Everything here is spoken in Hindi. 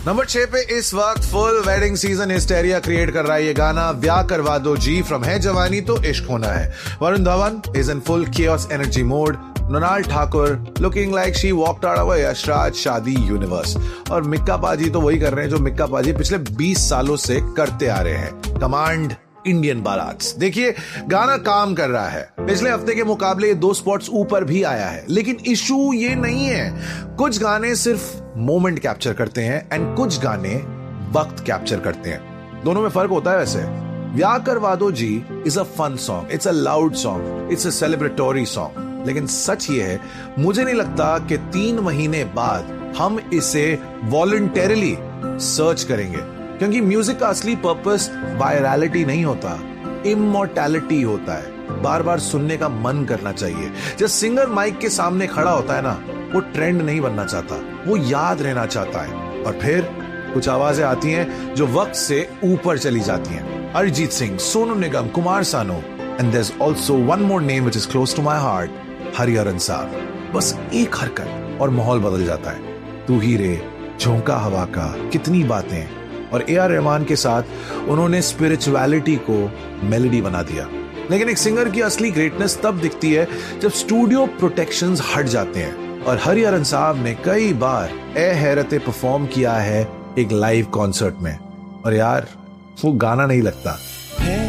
नंबर 6 पे इस वक्त full wedding season hysteria create कर रहा है ये गाना ब्याह करवा दो जी फ्रॉम है जवानी तो इश्क होना है। Varun Dhawan is in full chaos energy mode. Mrinal Thakur looking like she walked out of Yashraj शादी यूनिवर्स। और मिक्का पाजी तो वही कर रहे हैं जो मिक्का पाजी पिछले 20 सालों से करते आ रहे हैं, कमांड इंडियन बारात्स। देखिए गाना काम कर रहा है, पिछले हफ्ते के मुकाबले 2 स्पॉट्स ऊपर भी आया है, लेकिन इशू ये नहीं है। कुछ गाने सिर्फ मोमेंट कैप्चर करते हैं एंड कुछ गाने वक्त कैप्चर करते हैं। दोनों में फर्क होता है। वैसे ब्याह करवा दो जी is a fun song, it's a loud song, it's a celebratory song, लेकिन सच ये है मुझे नहीं लगता कि 3 महीने बाद हम इसे वॉलंटरीली सर्च करेंगे, क्योंकि म्यूजिक का असली पर्पस वायरलिटी नहीं होता, इमॉर्टैलिटी होता है। बार बार सुनने का मन करना चाहिए। जब सिंगर माइक के सामने खड़ा होता है ना, वो ट्रेंड नहीं बनना चाहता, वो याद रहना चाहता है। और फिर कुछ आवाजें आती हैं जो वक्त से ऊपर चली जाती हैं। Arijit Singh, Sonu Nigam, Kumar Sanu, and there is also one more name which is close to my heart, Hariharan साहब। बस एक हरकत और माहौल बदल जाता है। तू ही रे, झोंका हवा का, कितनी बातें। और ए.आर. रहमान के साथ उन्होंने स्पिरिचुअलिटी को मेलोडी बना दिया। लेकिन एक सिंगर की असली ग्रेटनेस तब दिखती है जब स्टूडियो प्रोटेक्शंस हट जाते हैं। और हरिहरन साहब ने कई बार ए हैरते परफॉर्म किया है एक लाइव कॉन्सर्ट में, और यार वो गाना नहीं लगता।